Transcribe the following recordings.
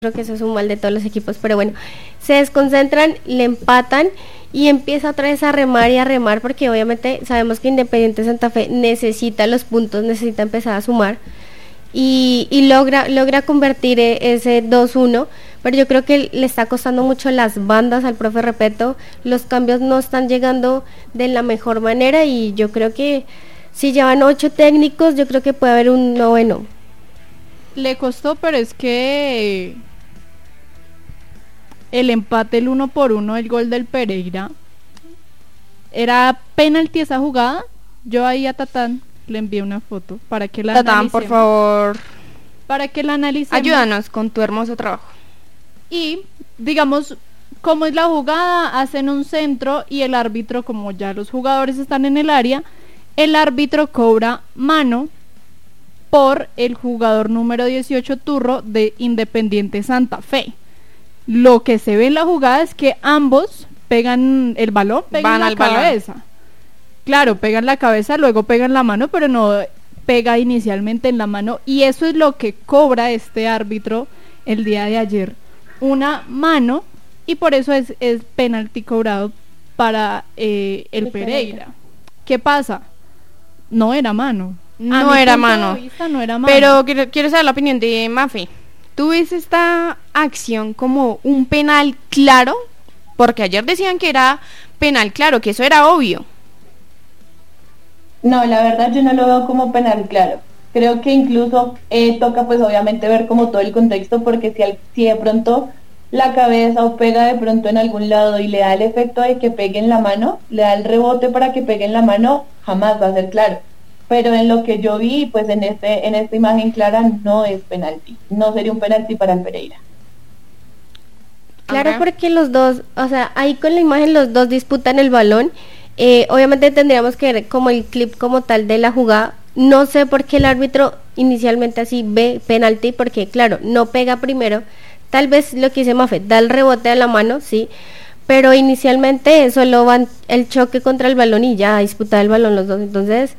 creo que eso es un mal de todos los equipos, pero bueno, se desconcentran, le empatan y empieza otra vez a remar y a remar porque obviamente sabemos que Independiente Santa Fe necesita los puntos, necesita empezar a sumar y logra convertir ese 2-1, pero yo creo que le está costando mucho las bandas al profe Repeto, los cambios no están llegando de la mejor manera y yo creo que si llevan 8 técnicos, yo creo que puede haber un noveno. Le costó, pero es que el empate, el 1-1, el gol del Pereira, era penalti esa jugada. Yo ahí a Tatán le envié una foto para que la Tatán, analicemos. por favor, para que la analicemos. ayúdanos con tu hermoso trabajo. Y, digamos, como es la jugada, hacen un centro y el árbitro, como ya los jugadores están en el área, el árbitro cobra mano por el jugador número 18 Turro de Independiente Santa Fe. Lo que se ve en la jugada es que ambos pegan el balón, pegan la cabeza. Claro, pegan la cabeza, luego pegan la mano, pero no pega inicialmente en la mano, y eso es lo que cobra este árbitro el día de ayer, una mano, y por eso es penalti cobrado para el Pereira. ¿Qué pasa? No era mano. No era mano. No era mano. Pero quiero saber la opinión de Mafe. ¿Tú ves esta acción como un penal claro? Porque ayer decían que era penal claro, que eso era obvio. No, la verdad yo no lo veo como penal claro. Creo que incluso toca pues obviamente ver como todo el contexto, porque si de pronto la cabeza o pega de pronto en algún lado y le da el efecto de que pegue en la mano, le da el rebote para que pegue en la mano, jamás va a ser claro. Pero en lo que yo vi, pues en esta imagen clara no es penalti, no sería un penalti para el Pereira. Claro, porque los dos, o sea, ahí con la imagen los dos disputan el balón. Obviamente tendríamos que ver como el clip como tal de la jugada. No sé por qué el árbitro inicialmente así ve penalti, porque claro, no pega primero. Tal vez lo que dice Mafe, da el rebote a la mano, sí, pero inicialmente solo van el choque contra el balón y ya disputar el balón los dos. Entonces,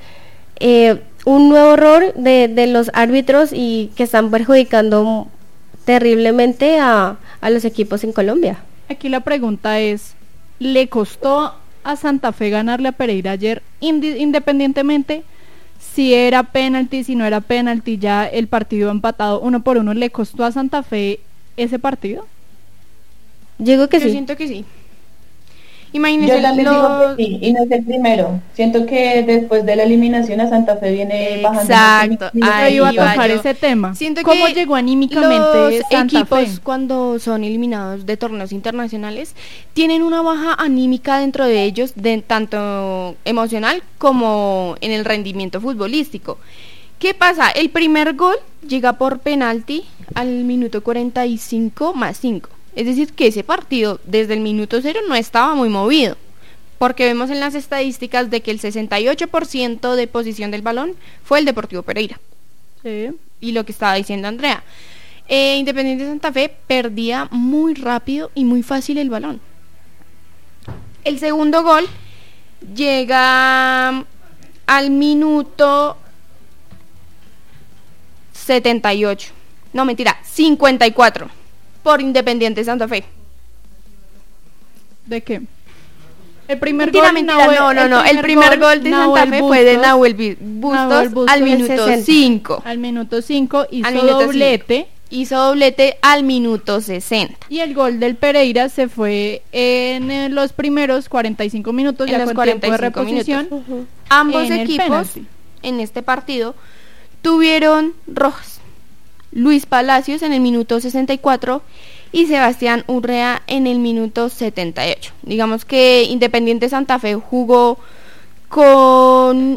un nuevo error de los árbitros y que están perjudicando terriblemente a los equipos en Colombia. Aquí la pregunta es, ¿le costó a Santa Fe ganarle a Pereira ayer, independientemente si era penalti, si no era penalti, ya el partido empatado 1-1, ¿le costó a Santa Fe ese partido? Digo que Yo sí. siento que sí. Imagínense, Yo también digo que sí, y no es el primero. Siento que después de la eliminación a Santa Fe viene bajando. Exacto, Ahí iba a tocar ese tema. Siento ¿Cómo que llegó anímicamente los Santa equipos Fe? cuando son eliminados de torneos internacionales tienen una baja anímica dentro de ellos, tanto emocional como en el rendimiento futbolístico. ¿Qué pasa? El primer gol llega por penalti al minuto 45 más 5. Es decir, que ese partido desde el minuto 0 no estaba muy movido, porque vemos en las estadísticas de que el 68% de posición del balón fue el Deportivo Pereira. Sí. Y lo que estaba diciendo Andrea, Independiente Santa Fe perdía muy rápido y muy fácil el balón. El segundo gol llega al minuto 78. No, mentira, 54 por Independiente Santa Fe. ¿De qué? El primer Mentira, gol, mentira, no. El primer gol de Santa Fe fue de Nahuel Bustos al minuto 5. Al minuto 5 hizo Al minuto doblete. Hizo doblete al minuto 60. Y el gol del Pereira se fue en los primeros 45 minutos, En ya los con 45 tiempo de reposición. minutos. Ambos en el equipos penalti. en este partido tuvieron rojas. Luis Palacios en el minuto 64 y Sebastián Urrea en el minuto 78. Digamos que Independiente Santa Fe jugó con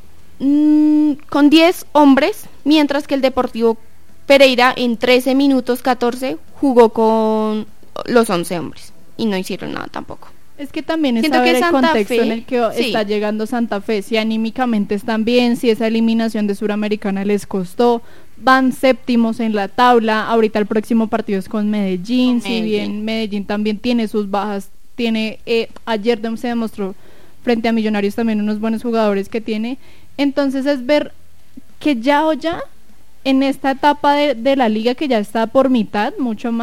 10 hombres, mientras que el Deportivo Pereira en 13 minutos 14 jugó con los 11 hombres y no hicieron nada tampoco. Es que también es Siento saber que el Santa contexto Fe, en el que sí, está llegando Santa Fe, si anímicamente están bien, si esa eliminación de Suramericana les costó, van séptimos en la tabla, ahorita el próximo partido es con Medellín, si bien Medellín también tiene sus bajas, tiene ayer se demostró frente a Millonarios también unos buenos jugadores que tiene, entonces es ver que ya en esta etapa de la liga que ya está por mitad, mucho más.